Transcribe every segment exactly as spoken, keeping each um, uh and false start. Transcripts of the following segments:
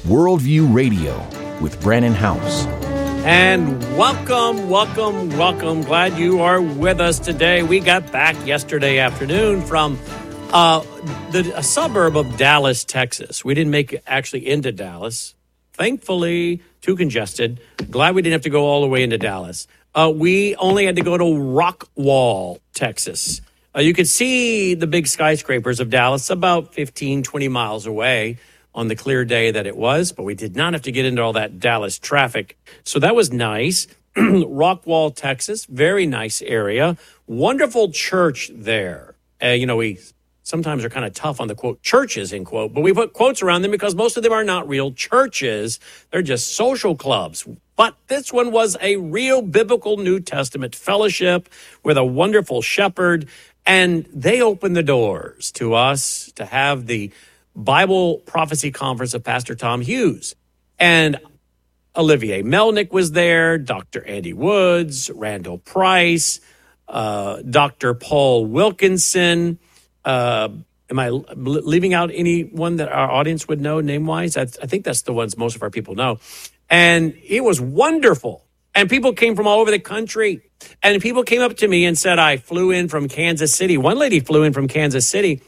Worldview Radio with Brannon Howse. And welcome, welcome, welcome. Glad you are with us today. We got back yesterday afternoon from uh, the a suburb of Dallas, Texas. We didn't make it actually into Dallas. Thankfully, too congested. Glad we didn't have to go all the way into Dallas. Uh, we only had to go to Rockwall, Texas. Uh, you could see the big skyscrapers of Dallas about fifteen, twenty miles away on the clear day that it was, but we did not have to get into all that Dallas traffic. So that was nice. Rockwall, Texas, very nice area. Wonderful church there. Uh, you know, we sometimes are kind of tough on the quote churches, in quote, but we put quotes around them because most of them are not real churches. They're just social clubs. But this one was a real biblical New Testament fellowship with a wonderful shepherd. And they opened the doors to us to have the Bible Prophecy Conference of Pastor Tom Hughes. And Olivier Melnick was there, Doctor Andy Woods, Randall Price, uh, Doctor Paul Wilkinson. Uh, am I leaving out anyone that our audience would know name-wise? I, I think that's the ones most of our people know. And it was wonderful. And people came from all over the country. And people came up to me and said, I flew in from Kansas City. One lady flew in from Kansas City,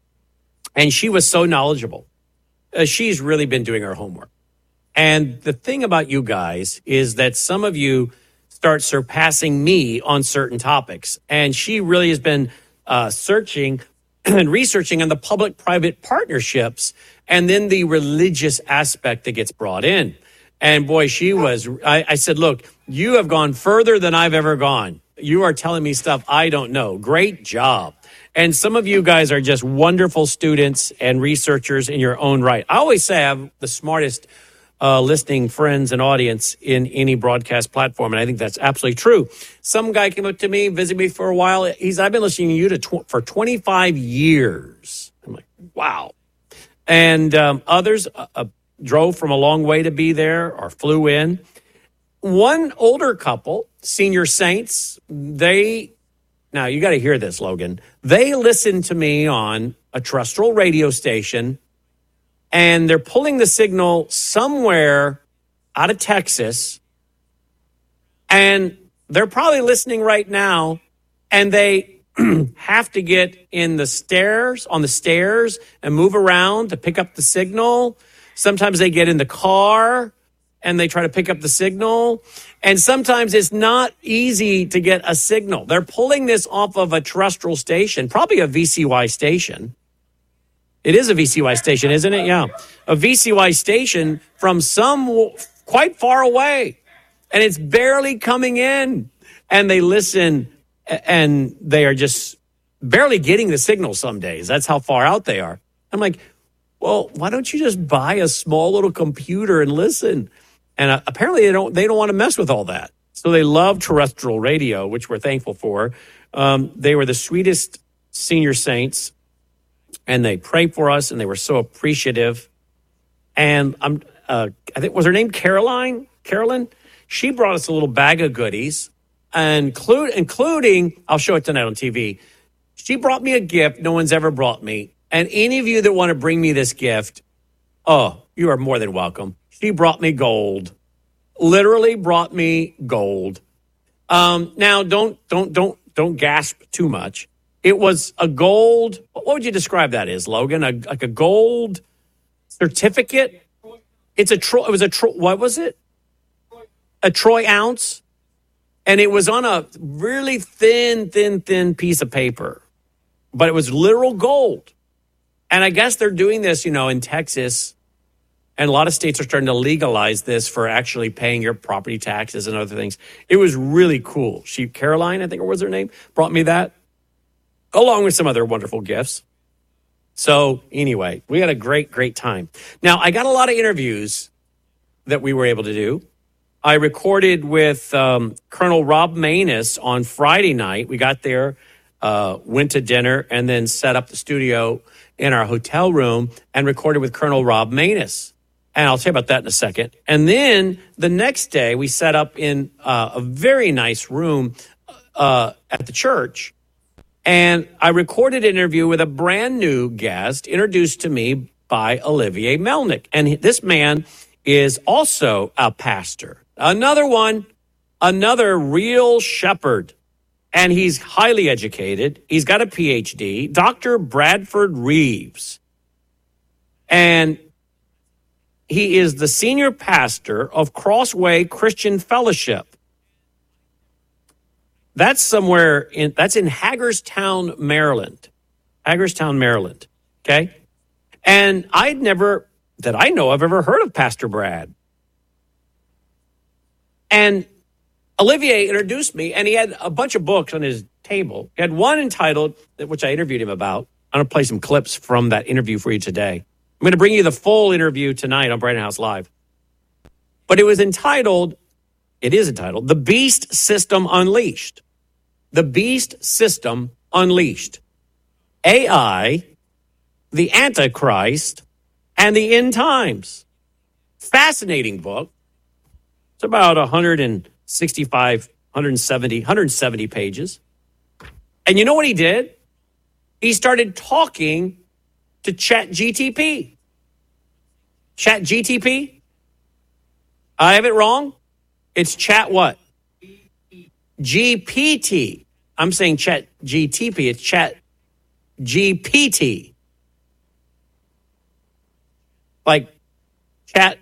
and she was so knowledgeable. Uh, she's really been doing her homework. And the thing about you guys is that some of you start surpassing me on certain topics. And she really has been uh, searching and researching on the public-private partnerships and then the religious aspect that gets brought in. And boy, she was, I, I said, look, you have gone further than I've ever gone. You are telling me stuff I don't know. Great job. And some of you guys are just wonderful students and researchers in your own right. I always say I have the smartest uh, listening friends and audience in any broadcast platform, and I think that's absolutely true. Some guy came up to me, visited me for a while. He's, I've been listening to you to tw- for twenty-five years. I'm like, wow. And um, others uh, uh, drove from a long way to be there or flew in. One older couple, senior saints, they... Now, you got to hear this, Logan. They listen to me on a terrestrial radio station, and they're pulling the signal somewhere out of Texas, and they're probably listening right now, and they have to get in the stairs, on the stairs, and move around to pick up the signal. Sometimes they get in the car, and they try to pick up the signal. And sometimes it's not easy to get a signal. They're pulling this off of a terrestrial station, probably a V C Y station. It is a V C Y station, isn't it? Yeah. A V C Y station from some quite far away. And it's barely coming in. And they listen, and they are just barely getting the signal some days. That's how far out they are. I'm like, well, why don't you just buy a small little computer and listen? And uh, apparently they don't they don't want to mess with all that. So they love terrestrial radio, which we're thankful for. Um, they were the sweetest senior saints, and they prayed for us, and they were so appreciative. And I'm, uh, I think, was her name Caroline? Carolyn? She brought us a little bag of goodies, include, including, I'll show it tonight on T V. She brought me a gift no one's ever brought me. And any of you that want to bring me this gift, oh, you are more than welcome. She brought me gold, literally brought me gold. Um, now, don't don't don't don't gasp too much. It was a gold. What would you describe that as, Logan? A, like a gold certificate? It's a Troy. It was a Troy. What was it? A Troy ounce, and it was on a really thin, thin, thin piece of paper, but it was literal gold. And I guess they're doing this, you know, in Texas. And a lot of states are starting to legalize this for actually paying your property taxes and other things. It was really cool. She, Caroline, I think, or was her name, brought me that, along with some other wonderful gifts. So anyway, we had a great, great time. Now, I got a lot of interviews that we were able to do. I recorded with um, Colonel Rob Maness on Friday night. We got there, uh, went to dinner, and then set up the studio in our hotel room and recorded with Colonel Rob Maness. And I'll tell you about that in a second. And then the next day, we set up in uh, a very nice room uh, at the church. And I recorded an interview with a brand new guest introduced to me by Olivier Melnick. And this man is also a pastor. Another one, another real shepherd. And he's highly educated. He's got a P H D, Doctor Bradford Reeves. And he is the senior pastor of Crossway Christian Fellowship. That's somewhere in, that's in Hagerstown, Maryland. Hagerstown, Maryland. Okay? And I'd never, that I know of, ever heard of Pastor Brad. And Olivier introduced me, and he had a bunch of books on his table. He had one entitled, which I interviewed him about. I'm going to play some clips from that interview for you today. I'm going to bring you the full interview tonight on Brandon House Live. But it was entitled, it is entitled, The Beast System Unleashed. The Beast System Unleashed. A I, the Antichrist, and the End Times. Fascinating book. It's about one hundred sixty-five, one hundred seventy, one hundred seventy pages. And you know what he did? He started talking to Chat G T P. Chat G T P? I have it wrong? It's Chat what? G P T. I'm saying Chat G T P. It's Chat G P T. Like Chat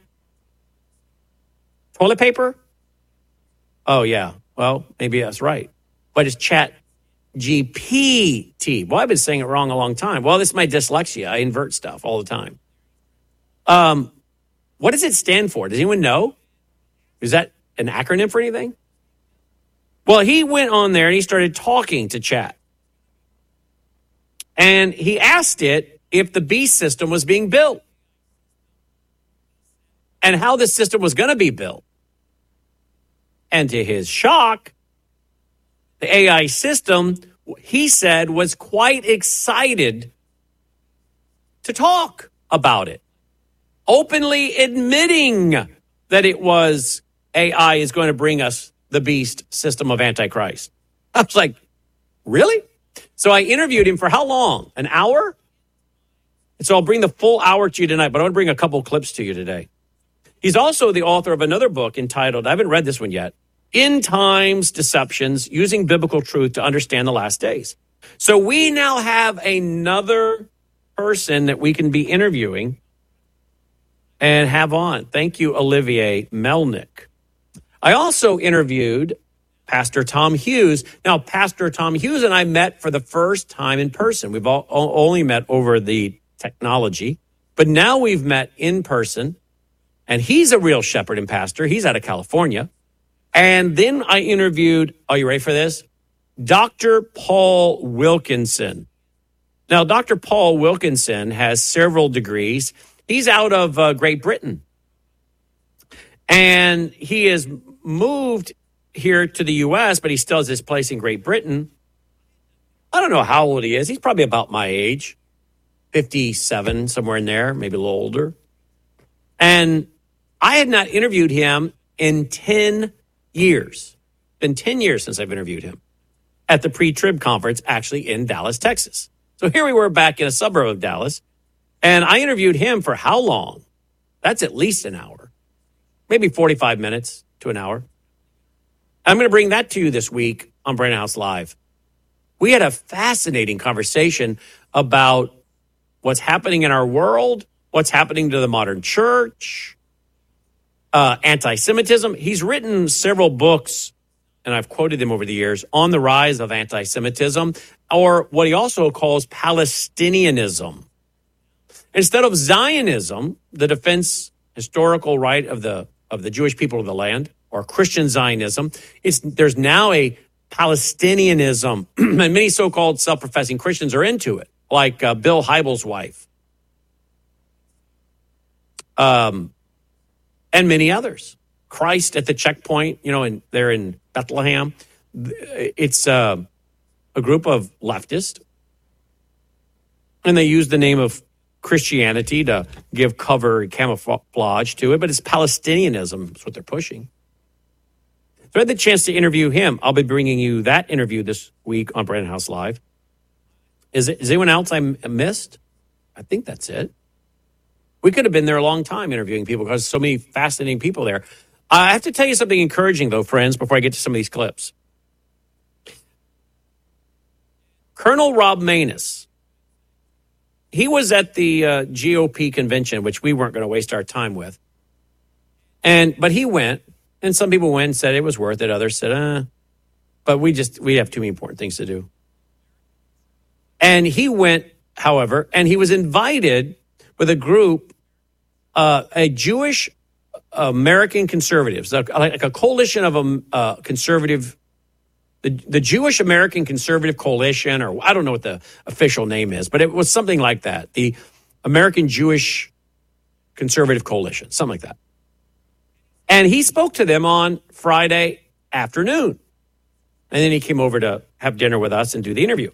toilet paper? Oh, yeah. Well, maybe that's right. But it's Chat G P T. Well, I've been saying it wrong a long time. Well, this is my dyslexia. I invert stuff all the time. Um, what does it stand for? Does anyone know? Is that an acronym for anything? Well, he went on there and he started talking to Chat. And he asked it if the beast system was being built and how the system was going to be built. And to his shock, the A I system, he said, was quite excited to talk about it, openly admitting that it was A I is going to bring us the beast system of Antichrist. I was like, really? So I interviewed him for how long? An hour? And so I'll bring the full hour to you tonight, but I want to bring a couple clips to you today. He's also the author of another book entitled, I haven't read this one yet, End Times Deceptions, Using Biblical Truth to Understand the Last Days. So we now have another person that we can be interviewing and have on. Thank you, Olivier Melnick. I also interviewed Pastor Tom Hughes. Now, Pastor Tom Hughes and I met for the first time in person. We've all, only met over the technology, but now we've met in person. And he's a real shepherd and pastor. He's out of California. And then I interviewed, are you ready for this? Doctor Paul Wilkinson. Now, Doctor Paul Wilkinson has several degrees. He's out of uh, Great Britain. And he has moved here to the U S, but he still has his place in Great Britain. I don't know how old he is. He's probably about my age, fifty-seven, somewhere in there, maybe a little older. And I had not interviewed him in ten years. It's been ten years since I've interviewed him at the pre-trib conference, actually in Dallas, Texas. So here we were back in a suburb of Dallas, and I interviewed him for how long? That's at least an hour, maybe forty-five minutes to an hour. I'm going to bring that to you this week on Brandon House Live. We had a fascinating conversation about what's happening in our world, what's happening to the modern church, uh, anti-Semitism. He's written several books, and I've quoted them over the years, on the rise of anti-Semitism, or what he also calls Palestinianism. Instead of Zionism, the defense historical right of the of the Jewish people of the land, or Christian Zionism, it's there's now a Palestinianism, and many so-called self-professing Christians are into it, like uh, Bill Hybels' wife, um, and many others. Christ at the checkpoint, you know, and they're in Bethlehem. It's uh, a group of leftists, and they use the name of Christianity to give cover and camouflage to it, but it's Palestinianism. That's what they're pushing. So I had the chance to interview him. I'll be bringing you that interview this week on Brandon House Live. Is, it, is anyone else I missed? I think that's it. We could have been there a long time interviewing people because so many fascinating people there. I have to tell you something encouraging, though, friends, before I get to some of these clips. Colonel Rob Maness, he was at the uh, G O P convention, which we weren't going to waste our time with. And but he went, and some people went and said it was worth it. Others said, uh, but we just, we have too many important things to do. And he went, however, and he was invited with a group, uh, a Jewish American conservatives, like a coalition of um, uh, conservative, the, the Jewish American Conservative Coalition, or I don't know what the official name is, but it was something like that. The American Jewish Conservative Coalition, something like that. And he spoke to them on Friday afternoon. And then he came over to have dinner with us and do the interview.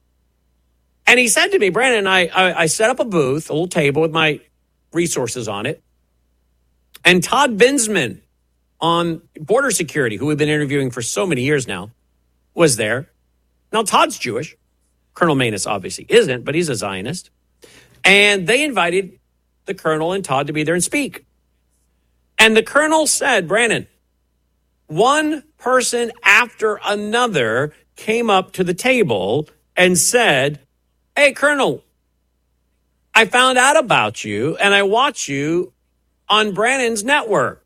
And he said to me, Brandon, I, I, I set up a booth, a little table with my resources on it. And Todd Bensman on border security, who we've been interviewing for so many years now, was there. Now, Todd's Jewish. Colonel Maness obviously isn't, but he's a Zionist. And they invited the Colonel and Todd to be there and speak. And the Colonel said, Brandon, one person after another came up to the table and said, hey, Colonel, I found out about you and I watch you on Brandon's network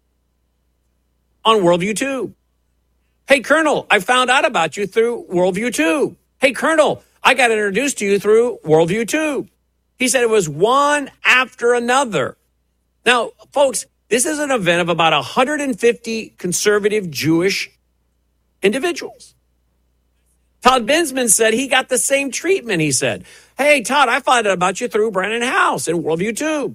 on Worldview two. Hey, Colonel, I found out about you through Worldview two. Hey, Colonel, I got introduced to you through Worldview two. He said it was one after another. Now, folks, this is an event of about one hundred fifty conservative Jewish individuals. Todd Bensman said he got the same treatment. He said, hey, Todd, I found out about you through Brandon House and Worldview two.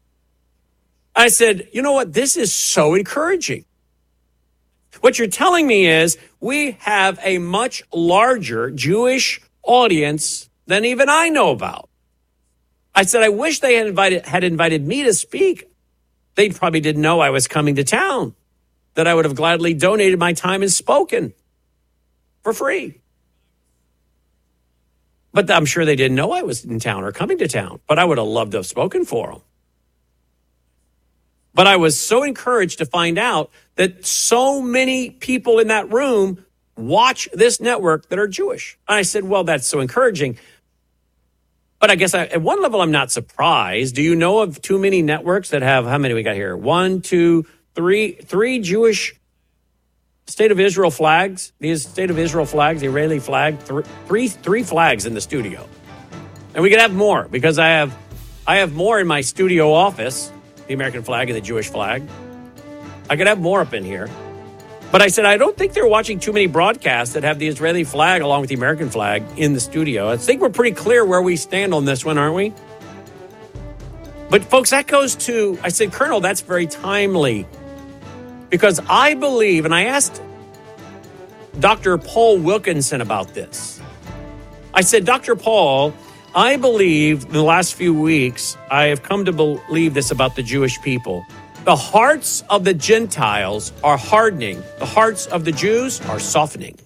I said, you know what? This is so encouraging. What you're telling me is we have a much larger Jewish audience than even I know about. I said, I wish they had invited, had invited me to speak. They probably didn't know I was coming to town, that I would have gladly donated my time and spoken for free. But I'm sure they didn't know I was in town or coming to town, but I would have loved to have spoken for them. But I was so encouraged to find out that so many people in that room watch this network that are Jewish. And I said, well, that's so encouraging. But I guess I, at one level, I'm not surprised. Do you know of too many networks that have, how many we got here? One, two, three, three Jewish State of Israel flags. These State of Israel flags, the Israeli flag, th- three, three flags in the studio. And we could have more because I have, I have more in my studio office, the American flag and the Jewish flag. I could have more up in here. But I said, I don't think they're watching too many broadcasts that have the Israeli flag along with the American flag in the studio. I think we're pretty clear where we stand on this one, aren't we? But folks, that goes to, I said, Colonel, that's very timely. Because I believe, and I asked Doctor Paul Wilkinson about this. I said, Doctor Paul, I believe in the last few weeks, I have come to believe this about the Jewish people. The hearts of the Gentiles are hardening. The hearts of the Jews are softening.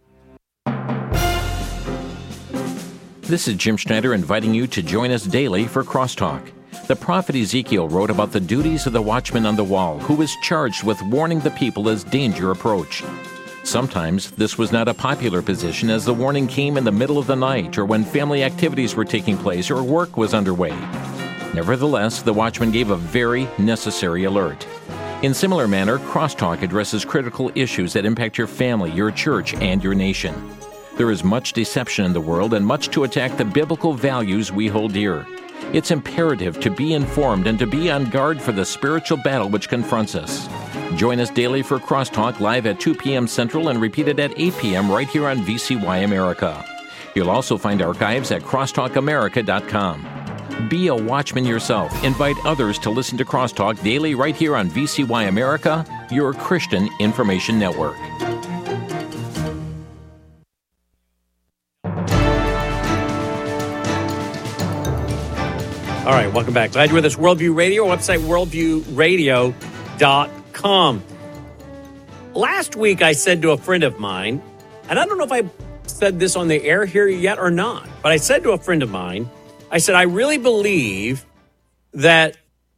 This is Jim Schneider inviting you to join us daily for Crosstalk. The prophet Ezekiel wrote about the duties of the watchman on the wall, who was charged with warning the people as danger approached. Sometimes this was not a popular position, as the warning came in the middle of the night or when family activities were taking place or work was underway. Nevertheless, the watchman gave a very necessary alert. In similar manner, Crosstalk addresses critical issues that impact your family, your church, and your nation. There is much deception in the world and much to attack the biblical values we hold dear. It's imperative to be informed and to be on guard for the spiritual battle which confronts us. Join us daily for Crosstalk live at two p.m. Central and repeated at eight p.m. right here on V C Y America. You'll also find archives at crosstalk america dot com. Be a watchman yourself. Invite others to listen to Crosstalk daily right here on V C Y America, your Christian information network. All right, welcome back. Glad you're with us. Worldview Radio, website worldview radio dot com. Last week, I said to a friend of mine, and I don't know if I said this on the air here yet or not, but I said to a friend of mine, I said, I really believe that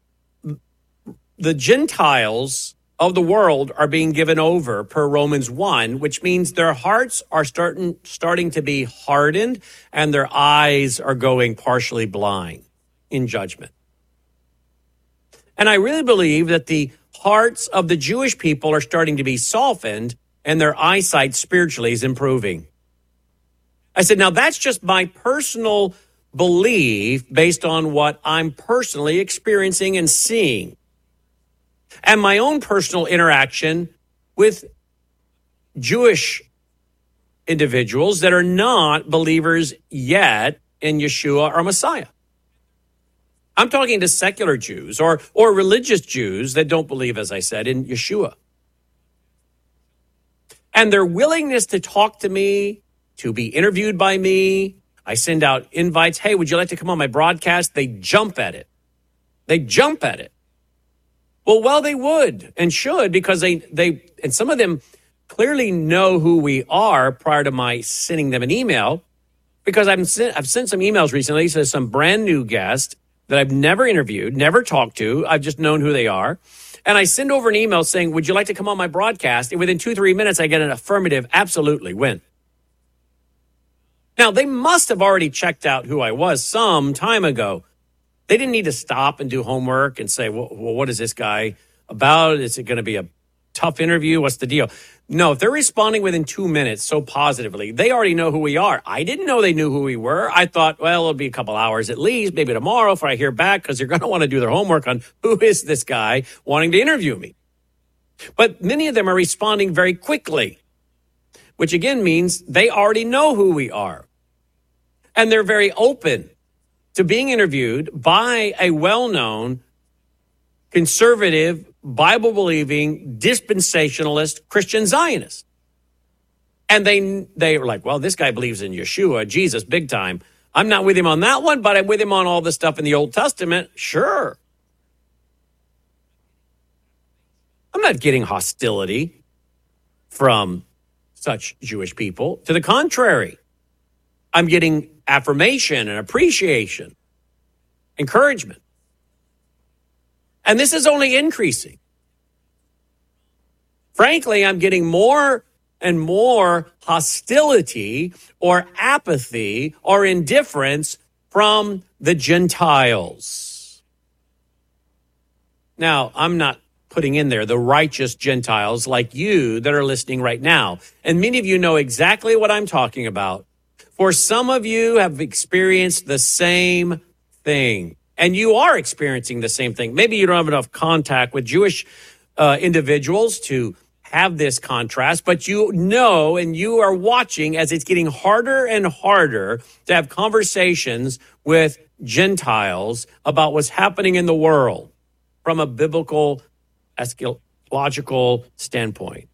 the Gentiles of the world are being given over per Romans one, which means their hearts are starting starting to be hardened and their eyes are going partially blind in judgment. And I really believe that the hearts of the Jewish people are starting to be softened and their eyesight spiritually is improving. I said, now that's just my personal belief based on what I'm personally experiencing and seeing, and my own personal interaction with Jewish individuals that are not believers yet in Yeshua or Messiah. I'm talking to secular Jews or, or religious Jews that don't believe, as I said, in Yeshua. And their willingness to talk to me, to be interviewed by me, I send out invites. Hey, would you like to come on my broadcast? They jump at it. They jump at it. Well, well, they would and should, because they, they, and some of them clearly know who we are prior to my sending them an email, because I've sent, I've sent some emails recently to some brand new guest that I've never interviewed, never talked to. I've just known who they are. And I send over an email saying, would you like to come on my broadcast? And within two, three minutes, I get an affirmative, absolutely, when? Now, they must have already checked out who I was some time ago. They didn't need to stop and do homework and say, well, well what is this guy about? Is it going to be a tough interview? What's the deal? No, if they're responding within two minutes so positively, they already know who we are. I didn't know they knew who we were. I thought, well, it'll be a couple hours at least, maybe tomorrow if I hear back, because they're going to want to do their homework on who is this guy wanting to interview me. But many of them are responding very quickly, which again means they already know who we are. And they're very open to being interviewed by a well-known conservative, Bible-believing, dispensationalist Christian Zionist. And they they were like, well, this guy believes in Yeshua, Jesus, big time. I'm not with him on that one, but I'm with him on all the stuff in the Old Testament. Sure. I'm not getting hostility from such Jewish people. To the contrary, I'm getting affirmation and appreciation, encouragement. And this is only increasing. Frankly, I'm getting more and more hostility or apathy or indifference from the Gentiles. Now, I'm not putting in there the righteous Gentiles like you that are listening right now. And many of you know exactly what I'm talking about. For some of you have experienced the same thing. And you are experiencing the same thing. Maybe you don't have enough contact with Jewish uh, individuals to have this contrast, but you know and you are watching as it's getting harder and harder to have conversations with Gentiles about what's happening in the world from a biblical, eschatological standpoint.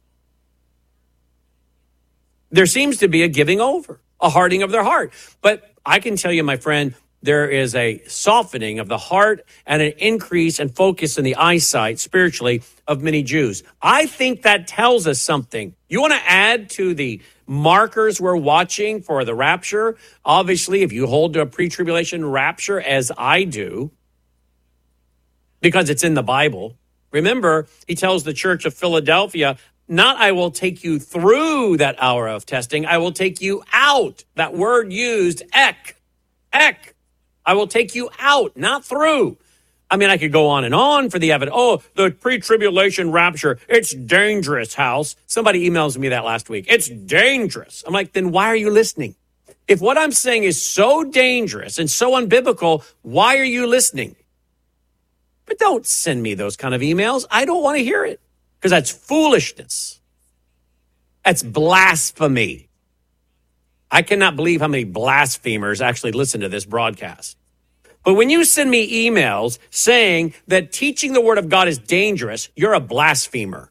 There seems to be a giving over, a hardening of their heart. But I can tell you, my friend, there is a softening of the heart and an increase and focus in the eyesight spiritually of many Jews. I think that tells us something. You want to add to the markers we're watching for the rapture? Obviously, if you hold to a pre-tribulation rapture, as I do, because it's in the Bible. Remember, he tells the church of Philadelphia, not I will take you through that hour of testing, I will take you out. That word used, ek, ek. I will take you out, not through. I mean, I could go on and on for the evidence. Oh, the pre-tribulation rapture, it's dangerous, House. Somebody emails me that last week. It's dangerous. I'm like, then why are you listening? If what I'm saying is so dangerous and so unbiblical, why are you listening? But don't send me those kind of emails. I don't want to hear it because that's foolishness. That's blasphemy. I cannot believe how many blasphemers actually listen to this broadcast. But when you send me emails saying that teaching the word of God is dangerous, you're a blasphemer.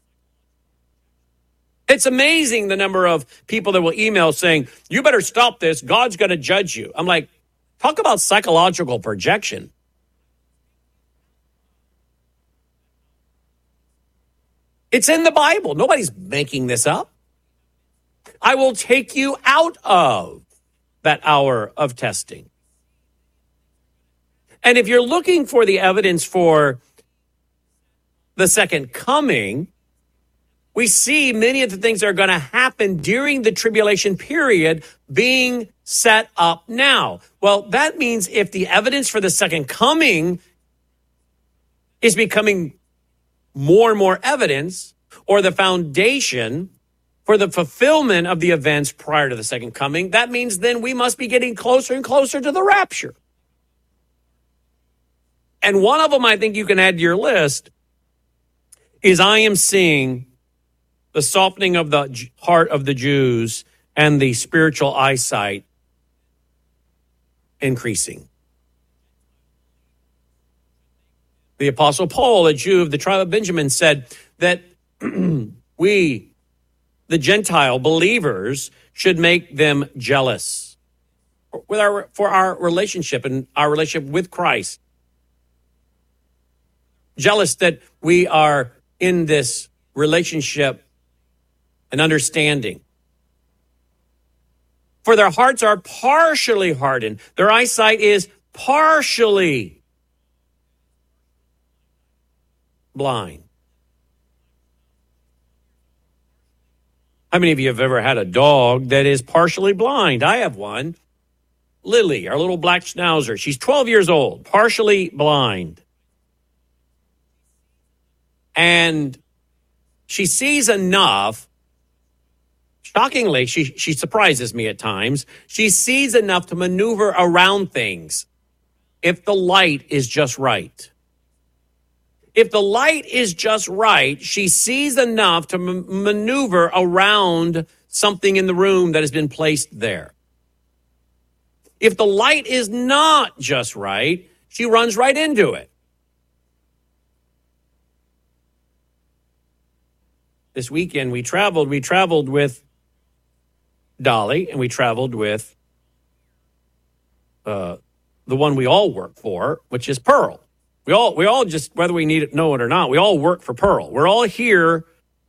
It's amazing the number of people that will email saying, you better stop this. God's going to judge you. I'm like, talk about psychological projection. It's in the Bible. Nobody's making this up. I will take you out of that hour of testing. And if you're looking for the evidence for the second coming, we see many of the things that are going to happen during the tribulation period being set up now. Well, that means if the evidence for the second coming is becoming more and more evidence, or the foundation for the fulfillment of the events prior to the second coming, that means then we must be getting closer and closer to the rapture. And one of them I think you can add to your list is I am seeing the softening of the heart of the Jews and the spiritual eyesight increasing. The Apostle Paul, a Jew of the tribe of Benjamin, said that we, the Gentile believers, should make them jealous with our, for our relationship and our relationship with Christ. Jealous that we are in this relationship and understanding. For their hearts are partially hardened. Their eyesight is partially blind. How many of you have ever had a dog that is partially blind? I have one. Lily, our little black schnauzer. She's twelve years old, partially blind. And she sees enough. Shockingly, she, she surprises me at times. She sees enough to maneuver around things if the light is just right. If the light is just right, she sees enough to m- maneuver around something in the room that has been placed there. If the light is not just right, she runs right into it. This weekend we traveled, we traveled with Dolly, and we traveled with uh, the one we all work for, which is Pearl. We all, we all just, whether we need it, know it or not, we all work for Pearl. We're all here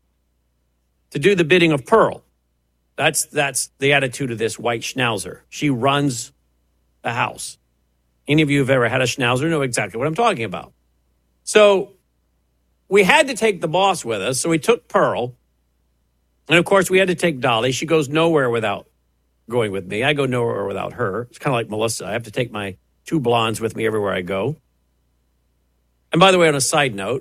to do the bidding of Pearl. That's that's the attitude of this white schnauzer. She runs the house. Any of you who've ever had a schnauzer know exactly what I'm talking about. So we had to take the boss with us, so we took Pearl. And, of course, we had to take Dolly. She goes nowhere without going with me. I go nowhere without her. It's kind of like Melissa. I have to take my two blondes with me everywhere I go. And, by the way, on a side note,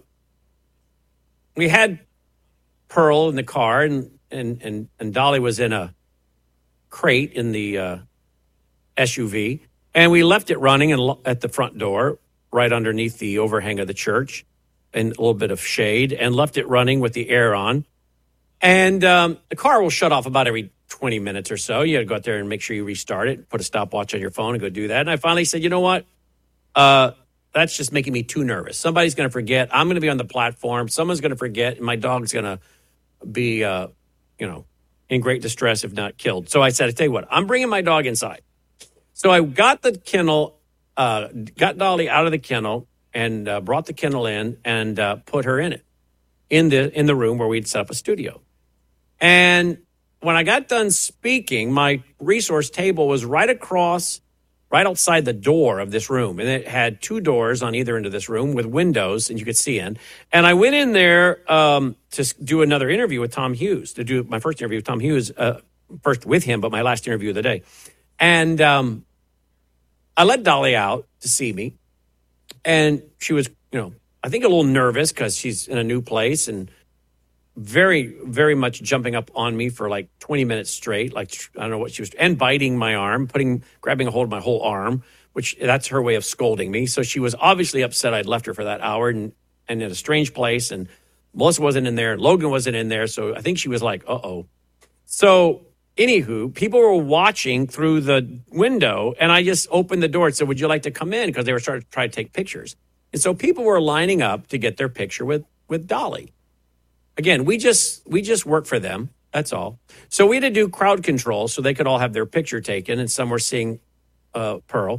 we had Pearl in the car, and and and, and Dolly was in a crate in the uh, S U V. And we left it running and at the front door, right underneath the overhang of the church, and a little bit of shade, and left it running with the air on. And um, the car will shut off about every twenty minutes or so. You got to go out there and make sure you restart it, put a stopwatch on your phone and go do that. And I finally said, you know what? Uh, that's just making me too nervous. Somebody's going to forget. I'm going to be on the platform. Someone's going to forget. And my dog's going to be, uh, you know, in great distress if not killed. So I said, I tell you what, I'm bringing my dog inside. So I got the kennel, uh, got Dolly out of the kennel and uh, brought the kennel in and uh, put her in it, in the in the room where we'd set up a studio. And when I got done speaking, my resource table was right across, right outside the door of this room. And it had two doors on either end of this room with windows, and you could see in. And I went in there um, to do another interview with Tom Hughes, to do my first interview with Tom Hughes, uh, first with him, but my last interview of the day. And um, I let Dolly out to see me. And she was, you know, I think a little nervous because she's in a new place and very, very much jumping up on me for like twenty minutes straight. Like, I don't know what she was, and biting my arm, putting, grabbing a hold of my whole arm, which that's her way of scolding me. So she was obviously upset I'd left her for that hour and, and in a strange place. And Melissa wasn't in there. Logan wasn't in there. So I think she was like, uh-oh. So anywho, people were watching through the window, and I just opened the door and said, would you like to come in? Because they were starting to try to take pictures. And so people were lining up to get their picture with, with Dolly. Again, we just we just work for them. That's all. So we had to do crowd control so they could all have their picture taken, and some were seeing uh, Pearl.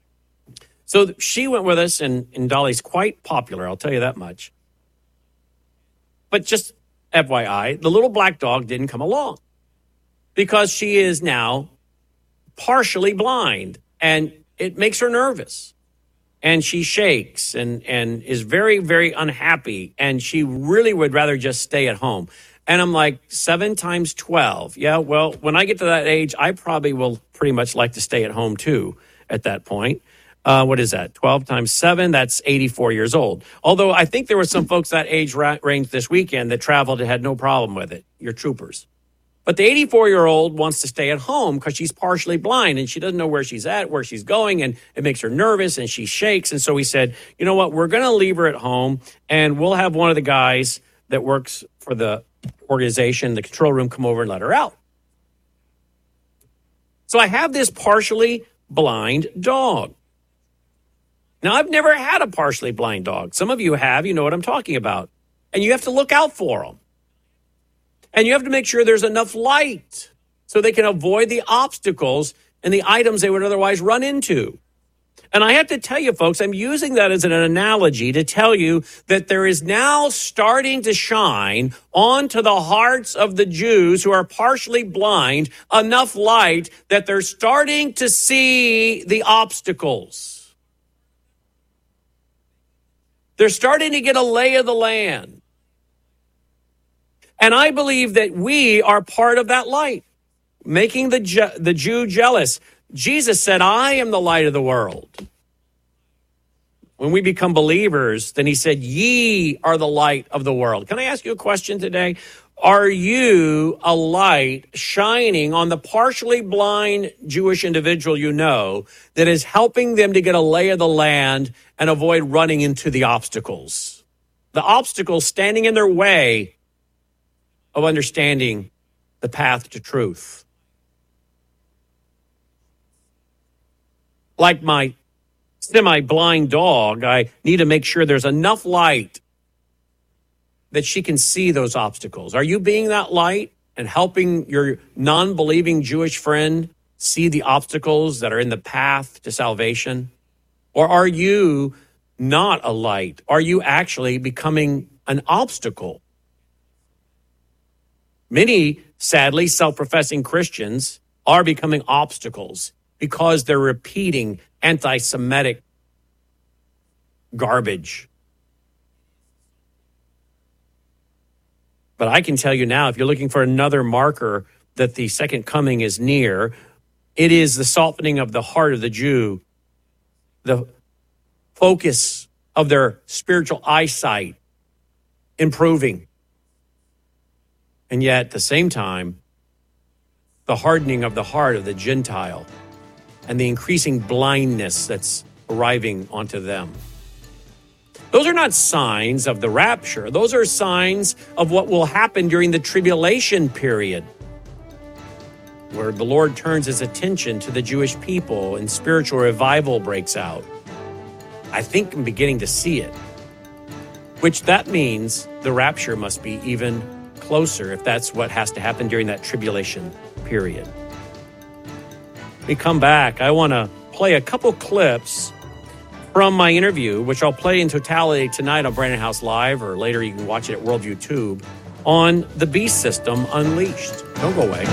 So she went with us, and, and Dolly's quite popular, I'll tell you that much. But just F Y I, the little black dog didn't come along because she is now partially blind, and it makes her nervous. and she shakes and, and is very, very unhappy, and she really would rather just stay at home. And I'm like, seven times twelve. Yeah, well, when I get to that age, I probably will pretty much like to stay at home too at that point. Uh, what is that? twelve times seven, that's eighty-four years old. Although I think there were some folks that age ra- range this weekend that traveled and had no problem with it. You're troopers. But the eighty-four-year-old wants to stay at home because she's partially blind and she doesn't know where she's at, where she's going, and it makes her nervous and she shakes. And so we said, you know what, we're going to leave her at home and we'll have one of the guys that works for the organization, the control room, come over and let her out. So I have this partially blind dog. Now, I've never had a partially blind dog. Some of you have, you know what I'm talking about. And you have to look out for them. And you have to make sure there's enough light so they can avoid the obstacles and the items they would otherwise run into. And I have to tell you, folks, I'm using that as an analogy to tell you that there is now starting to shine onto the hearts of the Jews who are partially blind enough light that they're starting to see the obstacles. They're starting to get a lay of the land. And I believe that we are part of that light, making the, Je- the Jew jealous. Jesus said, I am the light of the world. When we become believers, then he said, ye are the light of the world. Can I ask you a question today? Are you a light shining on the partially blind Jewish individual you know that is helping them to get a lay of the land and avoid running into the obstacles? The obstacles standing in their way of understanding the path to truth. Like my semi-blind dog, I need to make sure there's enough light that she can see those obstacles. Are you being that light and helping your non-believing Jewish friend see the obstacles that are in the path to salvation? Or are you not a light? Are you actually becoming an obstacle? Many, sadly, self-professing Christians are becoming obstacles because they're repeating anti-Semitic garbage. But I can tell you now, if you're looking for another marker that the second coming is near, it is the softening of the heart of the Jew, the focus of their spiritual eyesight improving. And yet, at the same time, the hardening of the heart of the Gentile and the increasing blindness that's arriving onto them. Those are not signs of the rapture. Those are signs of what will happen during the tribulation period, where the Lord turns his attention to the Jewish people and spiritual revival breaks out. I think I'm beginning to see it, which that means the rapture must be even closer if that's what has to happen during that tribulation period. When we come back, I want to play a couple clips from my interview, which I'll play in totality tonight on Brandon House Live, or later you can watch it at Worldview Tube, on the Beast System Unleashed. Don't go away.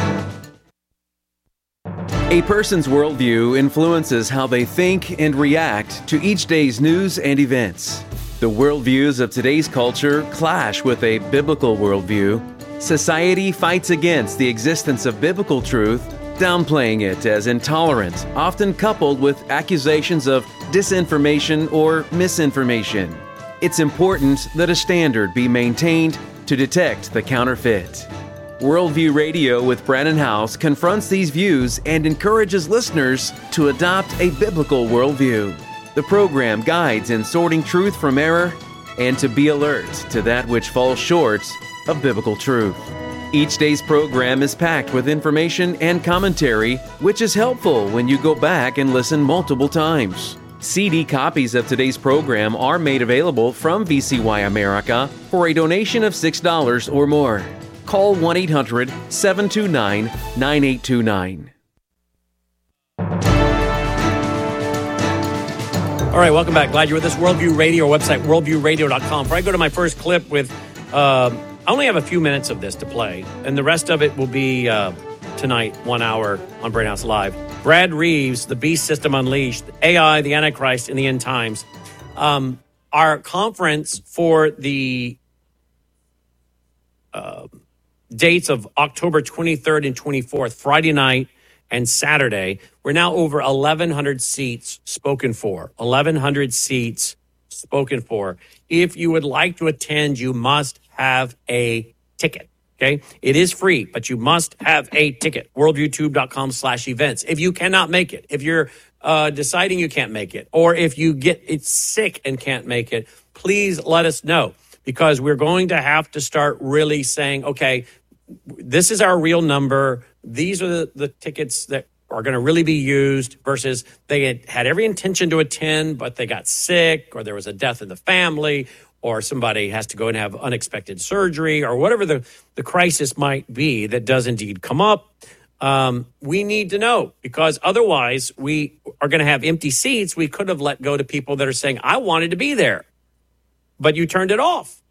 A person's worldview influences how they think and react to each day's news and events. The worldviews of today's culture clash with a biblical worldview. Society fights against the existence of biblical truth, downplaying it as intolerant, often coupled with accusations of disinformation or misinformation. It's important that a standard be maintained to detect the counterfeit. Worldview Radio with Brandon House confronts these views and encourages listeners to adopt a biblical worldview. The program guides in sorting truth from error and to be alert to that which falls short of biblical truth. Each day's program is packed with information and commentary, which is helpful when you go back and listen multiple times. C D copies of today's program are made available from V C Y America for a donation of six dollars or more. Call one eight hundred seven two nine nine eight two nine. All right, welcome back. Glad you're with us. Worldview Radio, our website, worldview radio dot com. Before I go to my first clip with, uh, I only have a few minutes of this to play, and the rest of it will be uh, tonight, one hour on Brandon House Live. Brad Reeves, The Beast System Unleashed, A I, the Antichrist, in the End Times. Um, our conference for the uh, dates of October twenty-third and twenty-fourth, Friday night and Saturday, we're now over eleven hundred seats spoken for. eleven hundred seats spoken for. If you would like to attend, you must have a ticket. Okay, it is free, but you must have a ticket. worldviewtube.com slash events. If you cannot make it, if you're uh, deciding you can't make it, or if you get it's sick and can't make it, please let us know, because we're going to have to start really saying, okay, this is our real number. These are the, the tickets that are going to really be used, versus they had, had every intention to attend, but they got sick, or there was a death in the family, or somebody has to go and have unexpected surgery, or whatever the, the crisis might be that does indeed come up. Um, we need to know, because otherwise we are going to have empty seats. We could have let go to people that are saying, I wanted to be there, but you turned it off.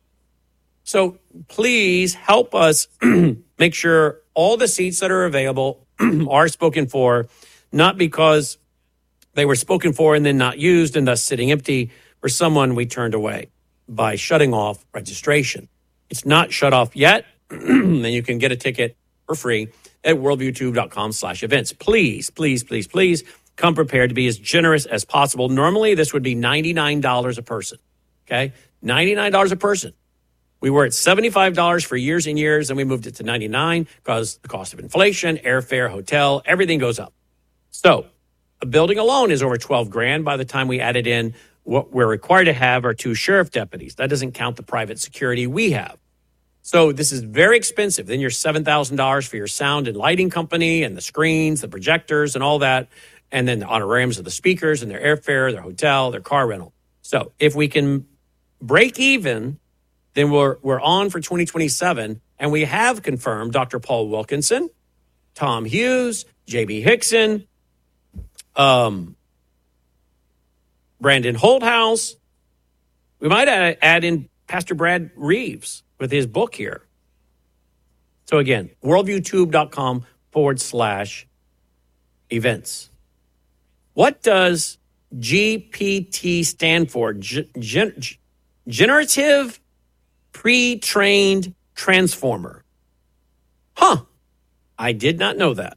So please help us make sure all the seats that are available are spoken for, not because they were spoken for and then not used and thus sitting empty for someone we turned away by shutting off registration. It's not shut off yet, and you can get a ticket for free at worldviewtube.com slash events. Please, please, please, please come prepared to be as generous as possible. Normally, this would be ninety-nine dollars a person, okay? ninety-nine dollars a person. We were at seventy-five dollars for years and years, and we moved it to ninety-nine dollars because the cost of inflation, airfare, hotel, everything goes up. So a building alone is over twelve grand by the time we added in what we're required to have are two sheriff deputies. That doesn't count the private security we have. So this is very expensive. Then your seven thousand dollars for your sound and lighting company and the screens, the projectors and all that, and then the honorariums of the speakers and their airfare, their hotel, their car rental. So if we can break even, then we're we're on for twenty twenty-seven, and we have confirmed Doctor Paul Wilkinson, Tom Hughes, J B Hickson, um, Brandon Holthouse. We might add, add in Pastor Brad Reeves with his book here. So again, worldviewtube.com forward slash events. What does G P T stand for? G- gen- generative Pre-Trained Transformer. Huh. I did not know that.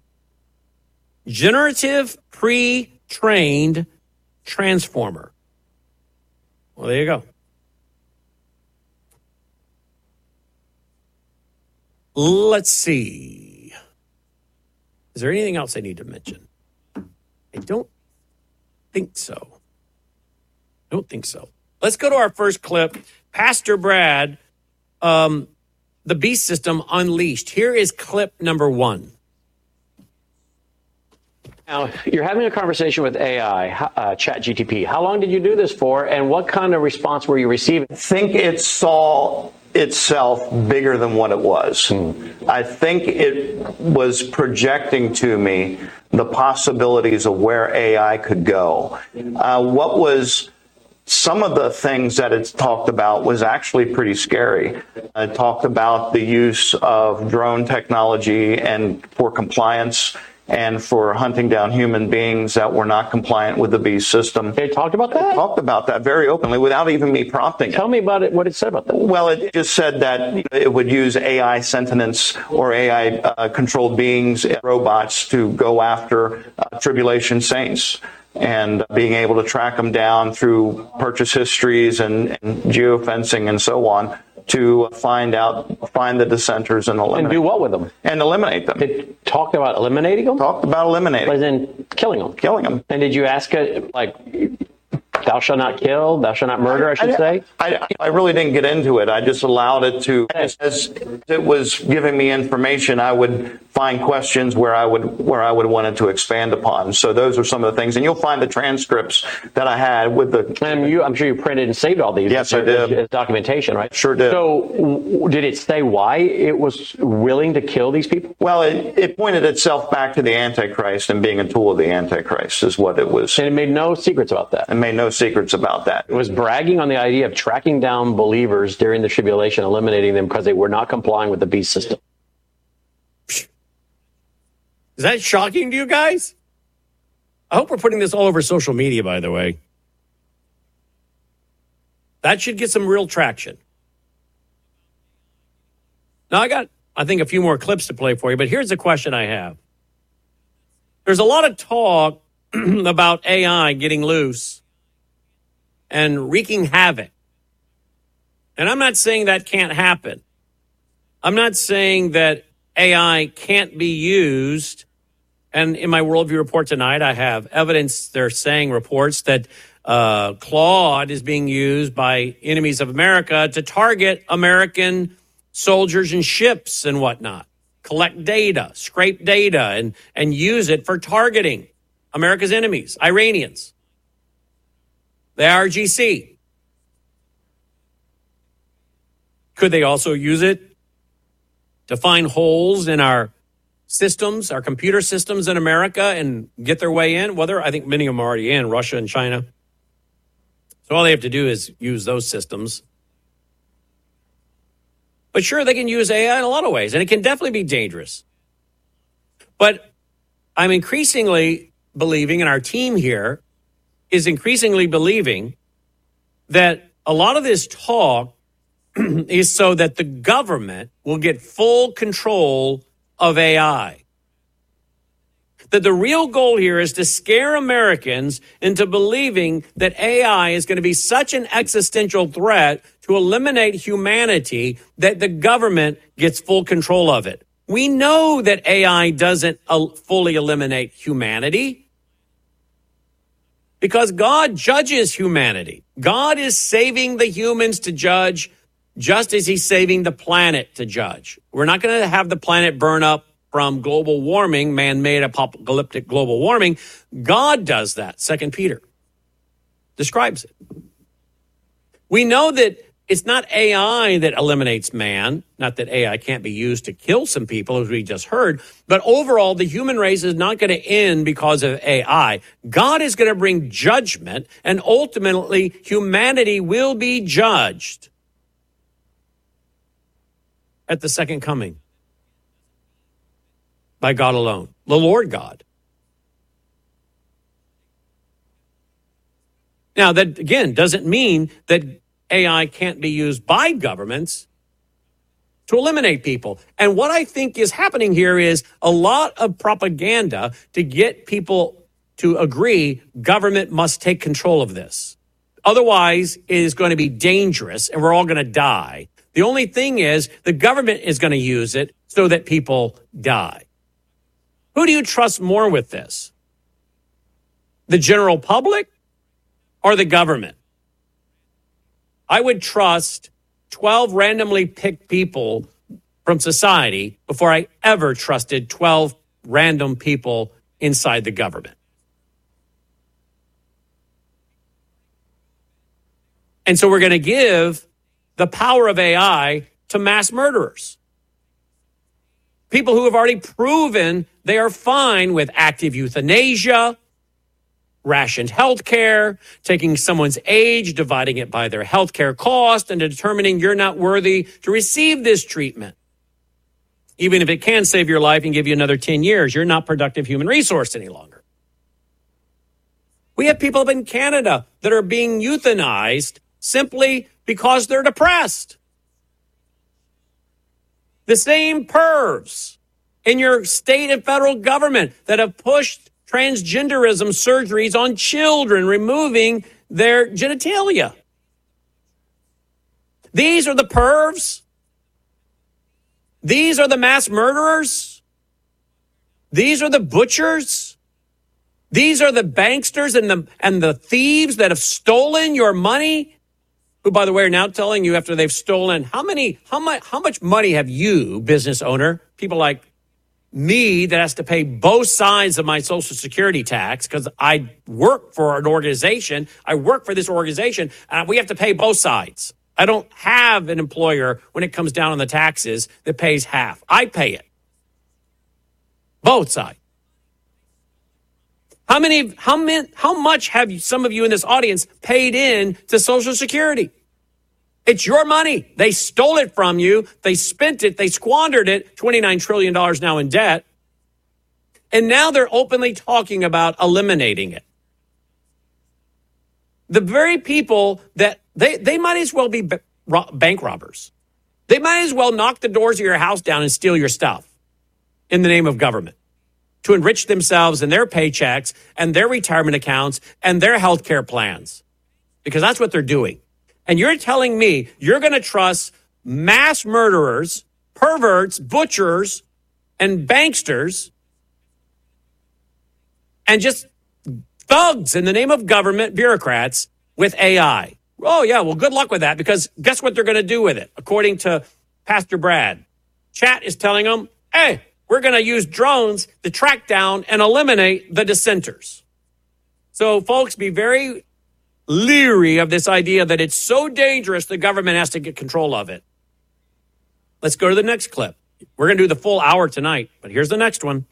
Generative Pre-Trained Transformer. Well, there you go. Let's see. Is there anything else I need to mention? I don't think so. I don't think so. Let's go to our first clip. Pastor Brad, um, the Beast System Unleashed. Here is clip number one. Now, you're having a conversation with A I, uh, ChatGPT. How long did you do this for, and what kind of response were you receiving? I think it saw itself bigger than what it was. Hmm. I think it was projecting to me the possibilities of where A I could go. Uh, what was some of the things that it's talked about was actually pretty scary. It talked about the use of drone technology and for compliance and for hunting down human beings that were not compliant with the Beast system. They talked about that? It talked about that very openly without even me prompting it. Tell me about it, what it said about that. Well, it just said that it would use A I sentience or A I-controlled uh, beings, robots, to go after uh, tribulation saints, and being able to track them down through purchase histories and, and geofencing and so on to find out, find the dissenters and eliminate. And do what with them? And eliminate them. It talked about eliminating them? Talked about eliminating. As in killing them? Killing them. And did you ask it, like, thou shalt not kill, thou shalt not murder, I should I, say? I, I really didn't get into it. I just allowed it to, as, as it was giving me information, I would find questions where I would where I would want it to expand upon. So those are some of the things. And you'll find the transcripts that I had with the... And you, I'm sure you printed and saved all these. Yes, I did. As documentation, right? Sure did. So w- did it say why it was willing to kill these people? Well, it, it pointed itself back to the Antichrist and being a tool of the Antichrist is what it was. And it made no secrets about that? It made no secrets about that. It was bragging on the idea of tracking down believers during the tribulation, eliminating them because they were not complying with the Beast system. Is that shocking to you guys? I hope we're putting this all over social media, by the way. That should get some real traction. Now, I got, I think, a few more clips to play for you, but here's the question I have. There's a lot of talk about A I getting loose and wreaking havoc. And I'm not saying that can't happen. I'm not saying that A I can't be used. And in my Worldview report tonight, I have evidence, they're saying reports that uh, Claude is being used by enemies of America to target American soldiers and ships and whatnot, collect data, scrape data, and, and use it for targeting America's enemies, Iranians, the I R G C. Could they also use it to find holes in our systems, our computer systems in America, and get their way in? Well, I think many of them are already in, Russia and China. So all they have to do is use those systems. But sure, they can use A I in a lot of ways, and it can definitely be dangerous. But I'm increasingly believing, and our team here is increasingly believing, that a lot of this talk is so that the government will get full control of A I. That the real goal here is to scare Americans into believing that A I is going to be such an existential threat to eliminate humanity that the government gets full control of it. We know that A I doesn't fully eliminate humanity because God judges humanity. God is saving the humans to judge just as he's saving the planet to judge. We're not going to have the planet burn up from global warming, man-made apocalyptic global warming. God does that. Second Peter describes it. We know that it's not A I that eliminates man, not that A I can't be used to kill some people, as we just heard, but overall, the human race is not going to end because of A I. God is going to bring judgment, and ultimately, humanity will be judged at the second coming by God alone, the Lord God. Now, that, again, doesn't mean that A I can't be used by governments to eliminate people. And what I think is happening here is a lot of propaganda to get people to agree government must take control of this. Otherwise, it is going to be dangerous and we're all going to die. The only thing is the government is going to use it so that people die. Who do you trust more with this? The general public or the government? I would trust twelve randomly picked people from society before I ever trusted twelve random people inside the government. And so we're going to give the power of A I to mass murderers. People who have already proven they are fine with active euthanasia, rationed health care, taking someone's age, dividing it by their health care cost, and determining you're not worthy to receive this treatment. Even if it can save your life and give you another ten years, you're not productive human resource any longer. We have people up in Canada that are being euthanized simply because they're depressed. The same pervs in your state and federal government that have pushed transgenderism surgeries on children, removing their genitalia. These are the pervs. These are the mass murderers. These are the butchers. These are the banksters and the and the thieves that have stolen your money, who, by the way, are now telling you after they've stolen how many, how much, how much money have you, business owner, people like me that has to pay both sides of my Social Security tax because I work for an organization. I work for this organization, and we have to pay both sides. I don't have an employer when it comes down on the taxes that pays half. I pay it. Both sides. How many, how many, how much have you, some of you in this audience paid in to Social Security? It's your money. They stole it from you. They spent it. They squandered it. twenty-nine trillion dollars now in debt. And now they're openly talking about eliminating it. The very people that they, they might as well be bank robbers. They might as well knock the doors of your house down and steal your stuff in the name of government to enrich themselves and their paychecks and their retirement accounts and their health care plans, because that's what they're doing. And you're telling me you're going to trust mass murderers, perverts, butchers, and banksters, and just thugs in the name of government, bureaucrats, with A I. Oh, yeah, well, good luck with that, because guess what they're going to do with it? According to Pastor Brad, Chat is telling them, hey, we're going to use drones to track down and eliminate the dissenters. So, folks, be very leery of this idea that it's so dangerous the government has to get control of it. Let's go to the next clip. We're going to do the full hour tonight, but here's the next one.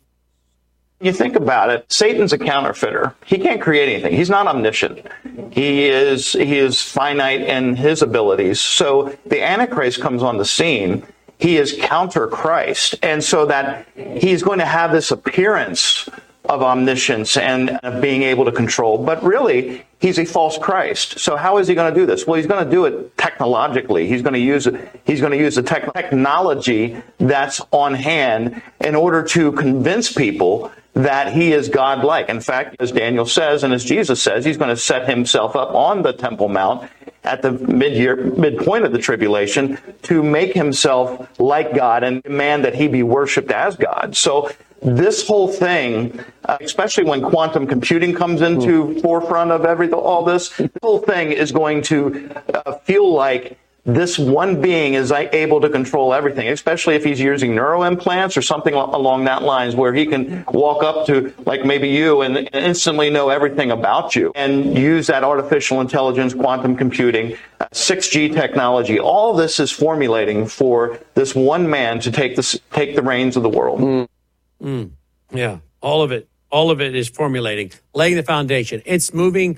You think about it, Satan's a counterfeiter. He can't create anything. He's not omniscient. He is he is finite in his abilities. So the Antichrist comes on the scene. He is counter Christ. And so that he's going to have this appearance of omniscience and of being able to control. But really, he's a false Christ. So how is he going to do this? Well, he's going to do it technologically. He's going to use it. He's going to use the tech- technology that's on hand in order to convince people that he is God-like. In fact, as Daniel says and as Jesus says, he's going to set himself up on the Temple Mount at the mid-year, midpoint of the tribulation to make himself like God and demand that he be worshipped as God. So this whole thing, uh, especially when quantum computing comes into mm. forefront of everything, all this, the whole thing is going to uh, feel like this one being is able to control everything, especially if he's using neuroimplants or something along that lines, where he can walk up to, like maybe you, and instantly know everything about you and use that artificial intelligence, quantum computing, uh, six G technology. All of this is formulating for this one man to take this, take the reins of the world. Mm. Mm. Yeah, all of it. All of it is formulating, laying the foundation. It's moving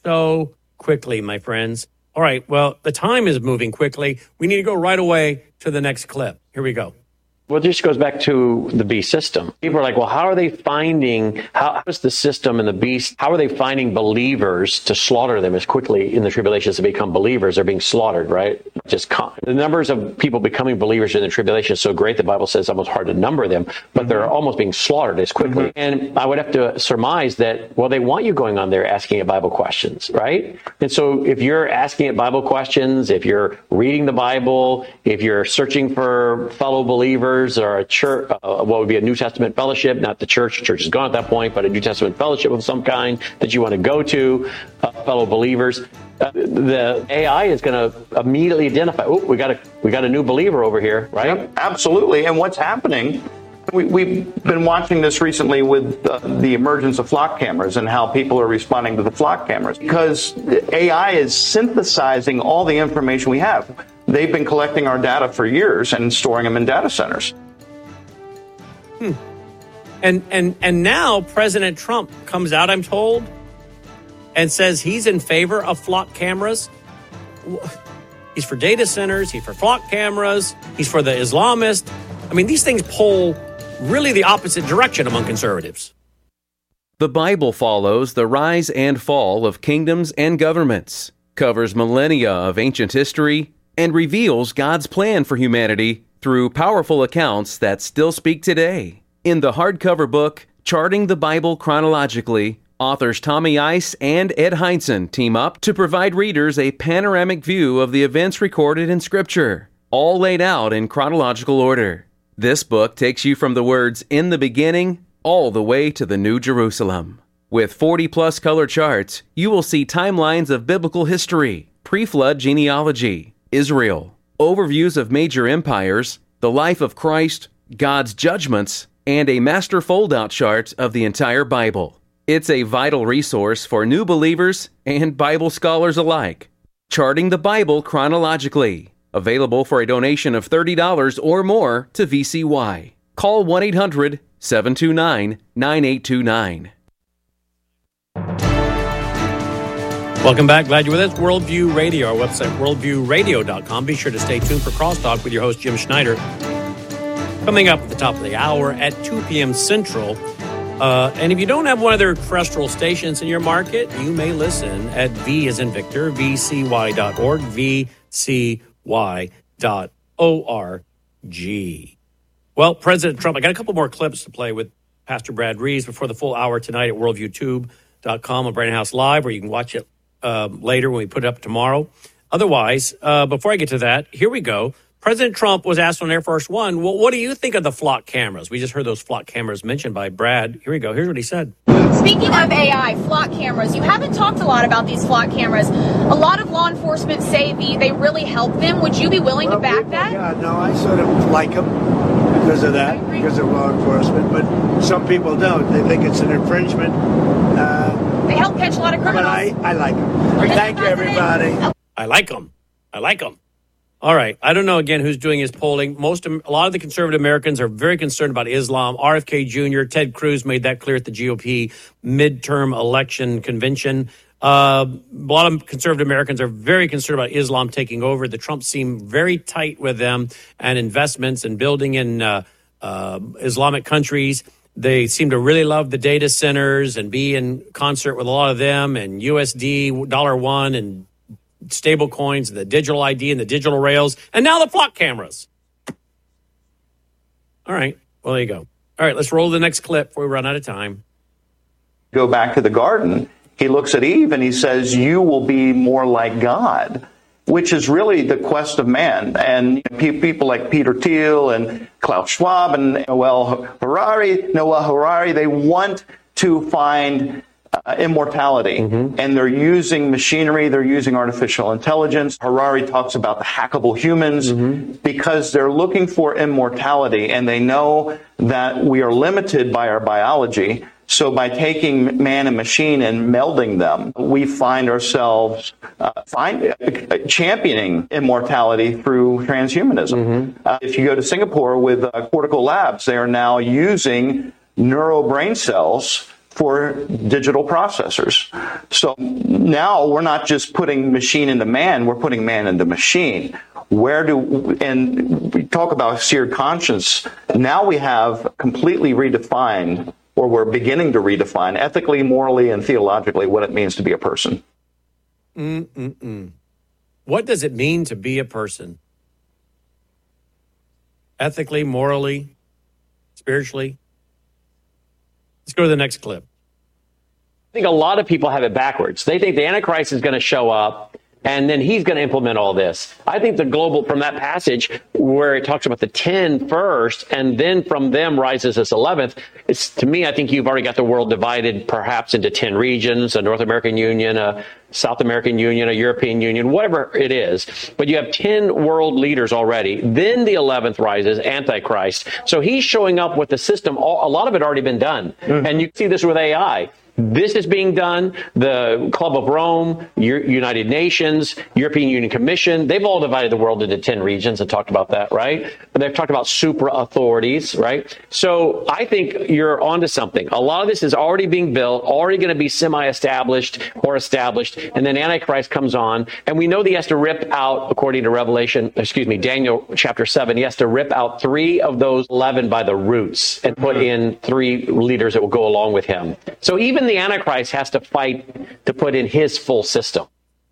so quickly, my friends. All right, well, the time is moving quickly. We need to go right away to the next clip. Here we go. Well, it just goes back to the beast system. People are like, well, how are they finding, how is the system and the beast, how are they finding believers to slaughter them as quickly in the tribulations to become believers? They're being slaughtered, right? Just con- the numbers of people becoming believers in the tribulation is so great, the Bible says it's almost hard to number them, but mm-hmm. they're almost being slaughtered as quickly. Mm-hmm. And I would have to surmise that, well, they want you going on there asking it Bible questions, right? And so if you're asking it Bible questions, if you're reading the Bible, if you're searching for fellow believers, or a church, uh, what would be a New Testament fellowship, not the church, the church is gone at that point, but a New Testament fellowship of some kind that you want to go to, uh, fellow believers, uh, the A I is going to immediately identify, oh, we got a we got a new believer over here, right? Yep, absolutely. And what's happening, we, we've been watching this recently with uh, the emergence of flock cameras and how people are responding to the flock cameras, because A I is synthesizing all the information we have. They've been collecting our data for years and storing them in data centers. Hmm. And and and now President Trump comes out, I'm told, and says he's in favor of flock cameras. He's for data centers. He's for flock cameras. He's for the Islamists. I mean, these things pull really the opposite direction among conservatives. The Bible follows the rise and fall of kingdoms and governments, covers millennia of ancient history, and reveals God's plan for humanity through powerful accounts that still speak today. In the hardcover book, Charting the Bible Chronologically, authors Tommy Ice and Ed Heinzen team up to provide readers a panoramic view of the events recorded in Scripture, all laid out in chronological order. This book takes you from the words "in the beginning" all the way to the New Jerusalem. With forty-plus color charts, you will see timelines of biblical history, pre-flood genealogy, Israel, overviews of major empires, the life of Christ, God's judgments, and a master fold-out chart of the entire Bible. It's a vital resource for new believers and Bible scholars alike. Charting the Bible Chronologically. Available for a donation of thirty dollars or more to V C Y. Call one eight hundred seven two nine nine eight two nine. Welcome back. Glad you're with us. Worldview Radio, our website, worldview radio dot com. Be sure to stay tuned for Crosstalk with your host, Jim Schneider. Coming up at the top of the hour at two p.m. Central, Uh, and if you don't have one of their terrestrial stations in your market, you may listen at V as in Victor, V C Y dot org, V C Y dot org. Well, President Trump, I got a couple more clips to play with Pastor Brad Reeves before the full hour tonight at worldview tube dot com on Brandon House Live, where you can watch it uh, later when we put it up tomorrow. Otherwise, uh, before I get to that, here we go. President Trump was asked on Air Force One, well, what do you think of the flock cameras? We just heard those flock cameras mentioned by Brad. Here we go. Here's what he said. Speaking of A I, flock cameras, you haven't talked a lot about these flock cameras. A lot of law enforcement say the, they really help them. Would you be willing well, to back we, that? Yeah, no, I sort of like them because of that, because of law enforcement. But some people don't. They think it's an infringement. Uh, they help catch a lot of criminals. But I, I like them. Thank you, everybody. I like them. I like them. All right. I don't know, again, who's doing his polling. Most, a lot of the conservative Americans are very concerned about Islam. R F K Junior, Ted Cruz made that clear at the G O P midterm election convention. Uh, a lot of conservative Americans are very concerned about Islam taking over. The Trumps seem very tight with them and investments and building in uh, uh, Islamic countries. They seem to really love the data centers and be in concert with a lot of them, and U S D, Dollar One, and stable coins, the digital I D and the digital rails, and now the flock cameras. All right. Well, there you go. All right, let's roll the next clip before we run out of time. Go back to the garden. He looks at Eve and he says, you will be more like God, which is really the quest of man. And people like Peter Thiel and Klaus Schwab and Noel Harari, Noel Harari, they want to find Uh, immortality, mm-hmm. and they're using machinery, they're using artificial intelligence. Harari talks about the hackable humans, mm-hmm. because they're looking for immortality, and they know that we are limited by our biology. So by taking man and machine and melding them, we find ourselves uh, find, uh, championing immortality through transhumanism. Mm-hmm. Uh, if you go to Singapore with uh, Cortical Labs, they are now using neuro brain cells for digital processors. So now we're not just putting machine into man, we're putting man into machine. Where do, and we talk about seared conscience, now we have completely redefined, or we're beginning to redefine ethically, morally, and theologically what it means to be a person. Mm-mm-mm. What does it mean to be a person? Ethically, morally, spiritually? Let's go to the next clip. I think a lot of people have it backwards. They think the Antichrist is going to show up and then he's going to implement all this. I think the global, from that passage where it talks about the ten first and then from them rises this eleventh, it's, to me, I think you've already got the world divided perhaps into ten regions, a North American Union, a South American Union, a European Union, whatever it is. But you have ten world leaders already. Then the eleventh rises, Antichrist. So he's showing up with the system. A lot of it already been done. Mm. And you see this with A I. This is being done. The Club of Rome, United Nations, European Union Commission, they've all divided the world into ten regions and talked about that, right? And they've talked about super authorities, right? So I think you're onto something. A lot of this is already being built, already going to be semi-established or established, and then Antichrist comes on, and we know that he has to rip out, according to Revelation, excuse me, Daniel chapter seven, he has to rip out three of those eleven by the roots and put in three leaders that will go along with him. So even the Antichrist has to fight to put in his full system.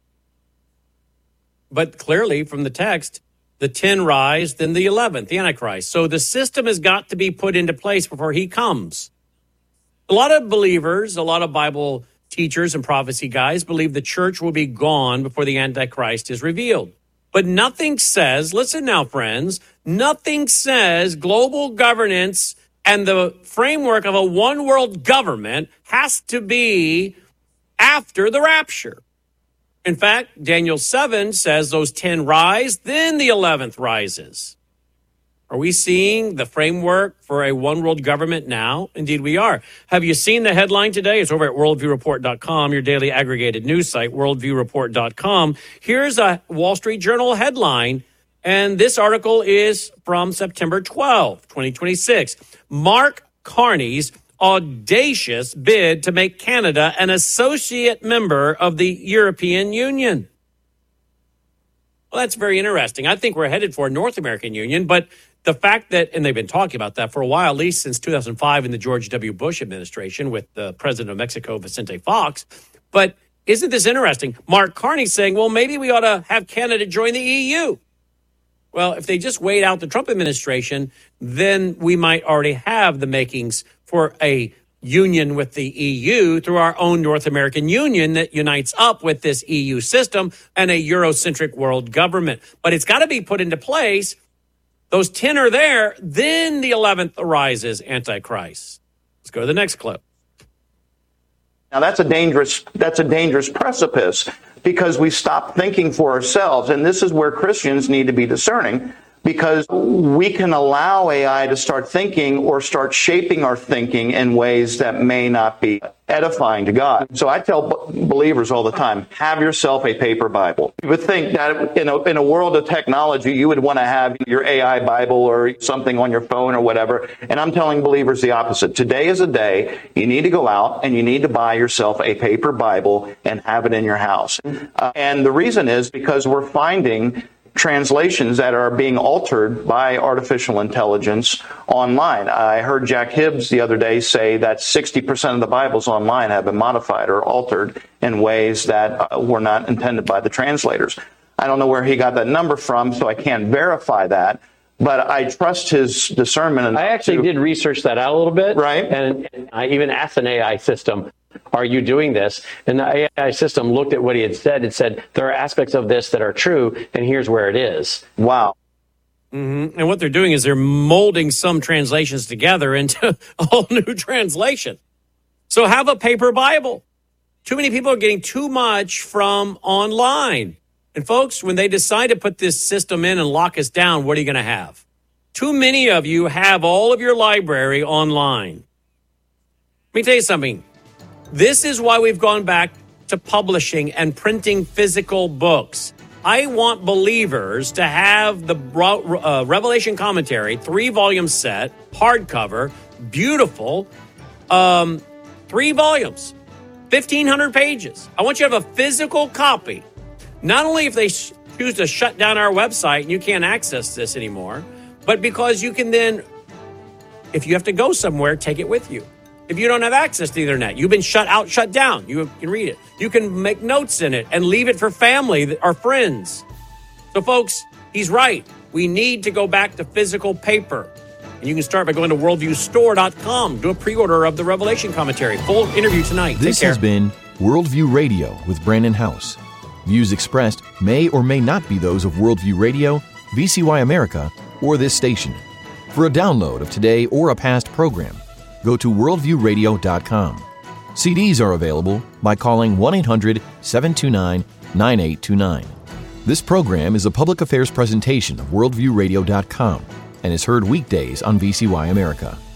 But clearly from the text, the ten rise, then the eleventh, the Antichrist. So the system has got to be put into place before he comes. A lot of believers, a lot of Bible teachers and prophecy guys believe the church will be gone before the Antichrist is revealed. But nothing says, listen now, friends, nothing says global governance and the framework of a one world government has to be after the rapture. In fact, Daniel seven says those ten rise, then the eleventh rises. Are we seeing the framework for a one world government now? Indeed, we are. Have you seen the headline today? It's over at worldview report dot com, your daily aggregated news site, worldview report dot com. Here's a Wall Street Journal headline. And this article is from September twelfth, twenty twenty-six. Mark Carney's audacious bid to make Canada an associate member of the European Union. Well, that's very interesting. I think we're headed for a North American Union, but the fact that, and they've been talking about that for a while, at least since two thousand five in the George W. Bush administration with the president of Mexico, Vicente Fox. But isn't this interesting? Mark Carney saying, well, maybe we ought to have Canada join the E U. Well, if they just wait out the Trump administration, then we might already have the makings for a union with the E U through our own North American Union that unites up with this E U system and a Eurocentric world government. But it's got to be put into place. Those ten are there. Then the eleventh arises, Antichrist. Let's go to the next clip. Now that's a dangerous, that's a dangerous precipice because we stop thinking for ourselves. And this is where Christians need to be discerning, because we can allow A I to start thinking or start shaping our thinking in ways that may not be edifying to God. So I tell b- believers all the time, have yourself a paper Bible. You would think that in a, in a world of technology, you would want to have your A I Bible or something on your phone or whatever. And I'm telling believers the opposite. Today is a day you need to go out and you need to buy yourself a paper Bible and have it in your house. Uh, and the reason is because we're finding translations that are being altered by artificial intelligence online. I heard Jack Hibbs the other day say that sixty percent of the Bibles online have been modified or altered in ways that uh, were not intended by the translators. I don't know where he got that number from, so I can't verify that, but I trust his discernment. I actually to, did research that out a little bit. Right. And, and I even asked an A I system, are you doing this? And the A I system looked at what he had said and said, there are aspects of this that are true, and here's where it is. Wow. Mm-hmm. And what they're doing is they're molding some translations together into a whole new translation. So have a paper Bible. Too many people are getting too much from online. And folks, when they decide to put this system in and lock us down, what are you going to have? Too many of you have all of your library online. Let me tell you something. This is why we've gone back to publishing and printing physical books. I want believers to have the uh, Revelation commentary, three-volume set, hardcover, beautiful, um, three volumes, fifteen hundred pages. I want you to have a physical copy. Not only if they sh- choose to shut down our website and you can't access this anymore, but because you can then, if you have to go somewhere, take it with you. If you don't have access to the internet, you've been shut out, shut down, you can read it. You can make notes in it and leave it for family or friends. So, folks, he's right. We need to go back to physical paper. And you can start by going to worldview store dot com. Do a pre-order of the Revelation commentary. Full interview tonight. This Take care. has been Worldview Radio with Brandon House. Views expressed may or may not be those of Worldview Radio, V C Y America, or this station. For a download of today or a past program, go to worldview radio dot com. C Ds are available by calling one eight hundred seven two nine nine eight two nine. This program is a public affairs presentation of worldview radio dot com and is heard weekdays on V C Y America.